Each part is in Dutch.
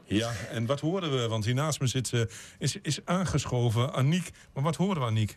Ja, en wat horen we? Want hier naast me zit is aangeschoven Aniek. Maar wat horen we, Aniek?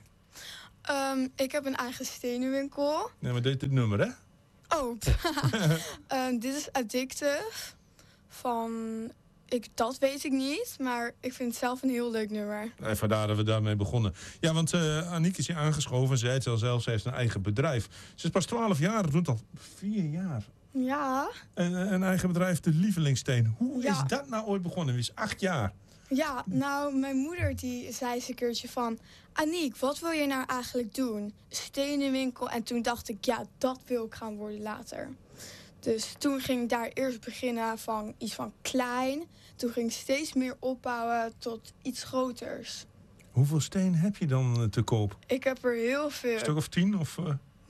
Ik heb een eigen stenenwinkel. Nee, maar dit nummer, hè? Oh, dit is Addictive van... Dat weet ik niet, maar ik vind het zelf een heel leuk nummer. En vandaar dat we daarmee begonnen. Ja, want Aniek is hier aangeschoven. Zij het zelfs, ze heeft een eigen bedrijf. Ze is pas 12 jaar, dat doet al 4 jaar. Ja. Een eigen bedrijf, de Lievelingssteen. Hoe is dat nou ooit begonnen? Wie is 8 jaar? Ja, nou, mijn moeder die zei eens een keertje van... Aniek, wat wil je nou eigenlijk doen? Stenenwinkel. En toen dacht ik, ja, dat wil ik gaan worden later. Dus toen ging ik daar eerst beginnen van iets van klein. Toen ging ik steeds meer opbouwen tot iets groters. Hoeveel steen heb je dan te koop? Ik heb er heel veel. Een stuk of 10? Of,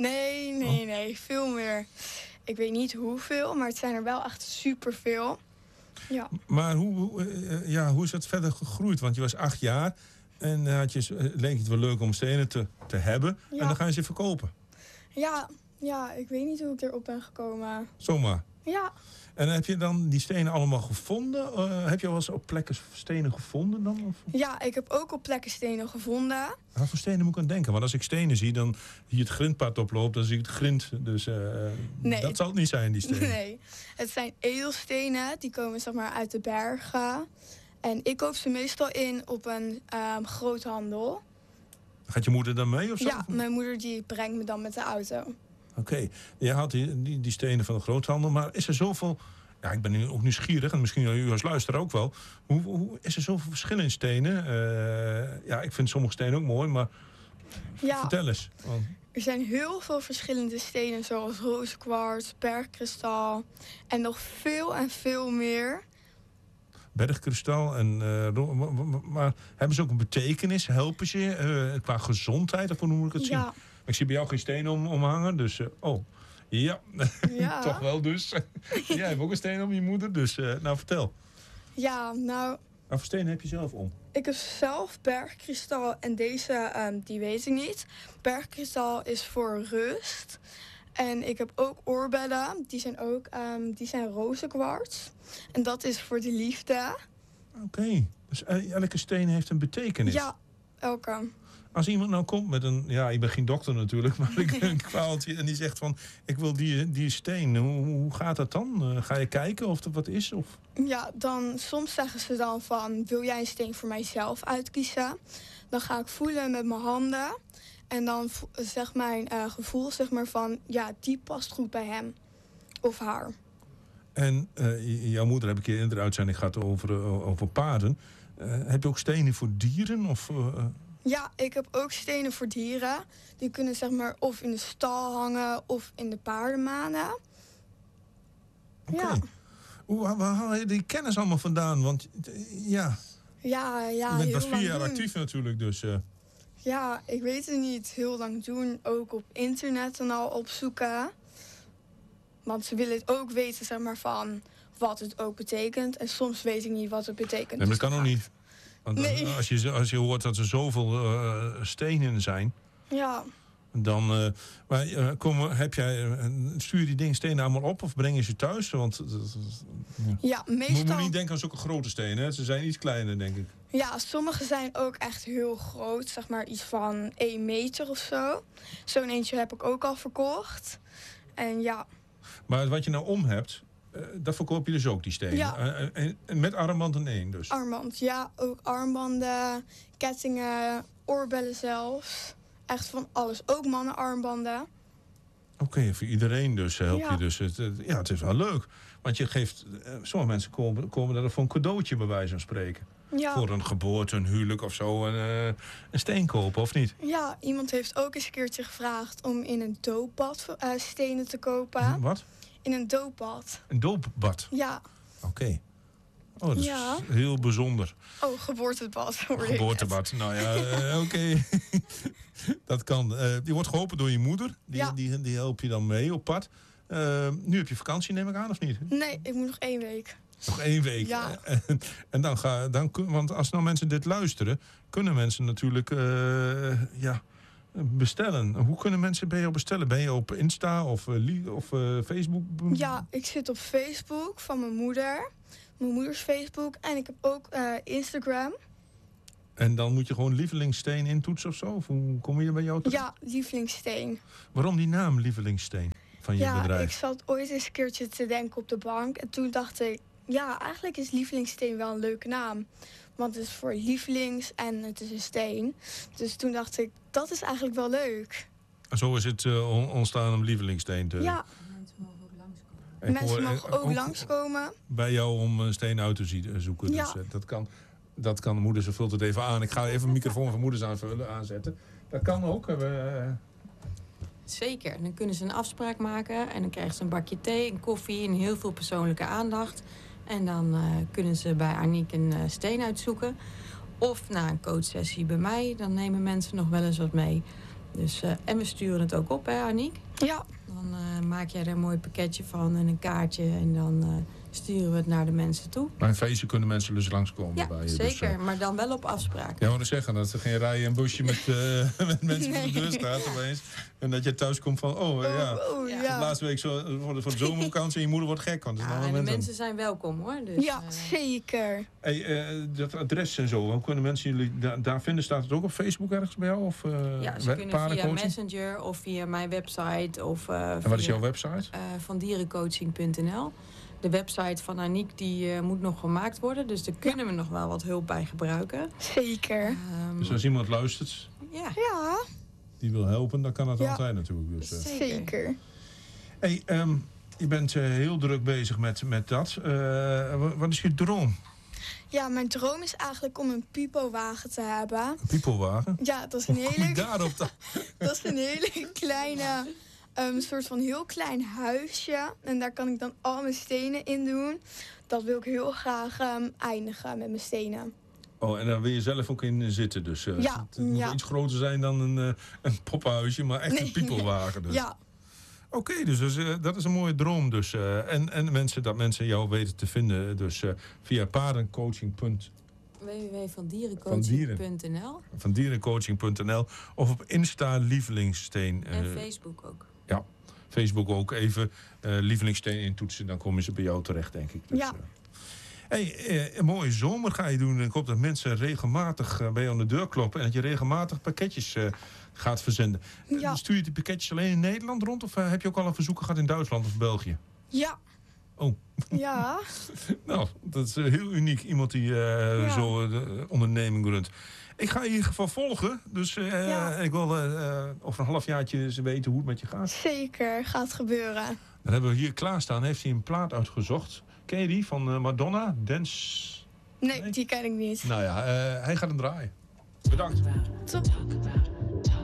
Nee, veel meer. Ik weet niet hoeveel, maar het zijn er wel echt superveel. Ja. Maar hoe is het verder gegroeid? Want je was 8 jaar en leek je het wel leuk om stenen te hebben. Ja. En dan ga je ze verkopen. Ja, ik weet niet hoe ik erop ben gekomen. Zomaar? Ja. En heb je dan die stenen allemaal gevonden? Heb je wel eens op plekken stenen gevonden dan? Of? Ja, ik heb ook op plekken stenen gevonden. Wat voor stenen moet ik aan denken? Want als ik stenen zie, dan hier het grindpad oploopt, dan zie ik het grind. Dus nee. Dat zal het niet zijn, die stenen. Nee, het zijn edelstenen. Die komen zeg maar uit de bergen. En ik koop ze meestal in op een groothandel. Gaat je moeder dan mee of zo? Ja, mijn moeder die brengt me dan met de auto. Oké, je had die stenen van de groothandel, maar is er zoveel... Ja, ik ben nu ook nieuwsgierig en misschien u als luisteraar ook wel. Hoe is er zoveel verschil in stenen? Ik vind sommige stenen ook mooi, maar vertel eens. Er zijn heel veel verschillende stenen, zoals rozenkwarts, bergkristal en nog veel en veel meer. Bergkristal, maar hebben ze ook een betekenis? Helpen ze je qua gezondheid, of hoe moet ik het zien? Ik zie bij jou geen stenen omhangen, dus... Ja, toch wel dus. Jij hebt ook een steen om je moeder, dus nou vertel. Ja, nou... Wat voor stenen heb je zelf om? Ik heb zelf bergkristal en deze, die weet ik niet. Bergkristal is voor rust. En ik heb ook oorbellen, die zijn rozenkwarts. En dat is voor de liefde. Oké, dus elke steen heeft een betekenis? Ja, elke. Als iemand nou komt met een... Ja, ik ben geen dokter natuurlijk, maar een kwaaltje en die zegt van... Ik wil die steen. Hoe gaat dat dan? Ga je kijken of er wat is? Of? Ja, dan soms zeggen ze dan van... Wil jij een steen voor mijzelf uitkiezen? Dan ga ik voelen met mijn handen. En dan zegt mijn gevoel zeg maar van... Ja, die past goed bij hem of haar. En jouw moeder heb ik in de uitzending gehad over paarden. Heb je ook stenen voor dieren? Of... Ja, ik heb ook stenen voor dieren. Die kunnen zeg maar of in de stal hangen of in de paardenmanen. Oké. Waar haal je die kennis allemaal vandaan? Want Ja, je bent pas 4 jaar actief natuurlijk, dus... Ja, ik weet het niet. Heel lang doen. Ook op internet en al opzoeken. Want ze willen het ook weten, zeg maar, van wat het ook betekent. En soms weet ik niet wat het betekent. Nee, maar dat kan ook niet. Want nee. Als je hoort dat er zoveel stenen zijn... Ja. Dan, stuur je die dingen stenen allemaal op of breng je ze thuis? Want ja, meestal... Moet niet denken aan zulke grote stenen. Hè? Ze zijn iets kleiner, denk ik. Ja, sommige zijn ook echt heel groot. Zeg maar iets van 1 meter of zo. Zo'n eentje heb ik ook al verkocht. En ja. Maar wat je nou om hebt... dat verkoop je dus ook, die stenen? Ja. En met armband en 1 dus? Armband, ja. Ook armbanden, kettingen, oorbellen zelfs. Echt van alles. Ook mannenarmbanden. Oké, voor iedereen dus help je dus. Het is wel leuk. Want je geeft... sommige mensen komen daar voor een cadeautje bij wijze van spreken. Ja. Voor een geboorte, een huwelijk of zo. Een steen kopen, of niet? Ja, iemand heeft ook eens een keertje gevraagd om in een doopbad stenen te kopen. Wat? In een doopbad. Een doopbad? Ja. Oké. Oh, dat is heel bijzonder. Oh, geboortebad. Geboortebad, nou ja, oké. Dat kan. Die wordt geholpen door je moeder. Die help je dan mee op pad. Nu heb je vakantie, neem ik aan, of niet? Nee, ik moet nog 1 week. Nog 1 week? Ja. En want als nou mensen dit luisteren... kunnen mensen natuurlijk bestellen. Hoe kunnen mensen bij jou bestellen? Ben je op Insta of Facebook? Ja, ik zit op Facebook van mijn moeder. mijn moeders Facebook en ik heb ook Instagram. En dan moet je gewoon Lievelingssteen intoetsen of zo? Of hoe kom je bij jou terecht? Ja, Lievelingssteen. Waarom die naam Lievelingssteen van je bedrijf? Ik zat ooit eens een keertje te denken op de bank. En toen dacht ik, ja, eigenlijk is Lievelingssteen wel een leuke naam. Want het is voor lievelings en het is een steen. Dus toen dacht ik, dat is eigenlijk wel leuk. Zo is het ontstaan om Lievelingssteen te... Ja. Mensen mogen ook langskomen. Bij jou om een steen uit te zoeken. Ja. Dus dat kan de moeder, ze vult het even aan. Ik ga even een microfoon van moeders aanzetten. Dat kan ook. Zeker. Dan kunnen ze een afspraak maken. En dan krijgen ze een bakje thee, een koffie en heel veel persoonlijke aandacht. En dan kunnen ze bij Aniek een steen uitzoeken. Of na een coachsessie bij mij, dan nemen mensen nog wel eens wat mee. Dus, en we sturen het ook op, hè Aniek? Ja. Dan maak jij er een mooi pakketje van en een kaartje. En dan sturen we het naar de mensen toe. Bij een feestje kunnen mensen dus langskomen Ja, bij je. zeker. Dus, maar dan wel op afspraak. Ja, wat zeggen, dat er geen rij en busje met mensen voor de deur staat opeens. En dat je thuis komt van, ja. laatste week voor de zomervakantie en je moeder wordt gek. Want En de mensen zijn welkom, hoor. Dus, ja, zeker. Hey, dat adres en zo, hoe kunnen mensen jullie daar vinden? Staat het ook op Facebook ergens bij jou? Of, ja, ze kunnen via Messenger of via mijn website. En wat is jouw website? Vandierencoaching.nl. De website van Aniek die moet nog gemaakt worden. Dus daar kunnen we nog wel wat hulp bij gebruiken. Zeker. Dus als iemand luistert, ja. die wil helpen, dan kan dat altijd natuurlijk. Dus, zeker. Hey, je bent heel druk bezig met dat. Wat is je droom? Ja, mijn droom is eigenlijk om een pipowagen te hebben. Een pipowagen? Ja, dat is een hele... Daarop dan? Dat is een hele kleine... een soort van heel klein huisje. En daar kan ik dan al mijn stenen in doen. Dat wil ik heel graag eindigen met mijn stenen. Oh, en daar wil je zelf ook in zitten. Dus het moet iets groter zijn dan een poppenhuisje, maar echt een piepelwagen. Dus. Ja. Oké, dus dat is een mooie droom. Dus, en mensen jou weten te vinden. Dus via paardencoaching. www.vandierencoaching.nl Vandierencoaching.nl of op Insta Lievelingssteen. En Facebook ook. Ja, Facebook ook. Even Lievelingssteen intoetsen, dan komen ze bij jou terecht, denk ik. Dus, ja. Een mooie zomer ga je doen. Ik hoop dat mensen regelmatig bij jou aan de deur kloppen en dat je regelmatig pakketjes gaat verzenden. Ja. Stuur je die pakketjes alleen in Nederland rond of heb je ook al een verzoeken gehad in Duitsland of België? Ja. Oh. Ja. Nou, dat is heel uniek. Iemand die zo de onderneming runt. Ik ga je in ieder geval volgen. Dus ik wil over een halfjaartje weten hoe het met je gaat. Zeker, gaat gebeuren. Dan hebben we hier klaarstaan. Heeft hij een plaat uitgezocht. Ken je die van Madonna? Dance? Nee, die ken ik niet. Nou ja, hij gaat hem draaien. Bedankt. Top.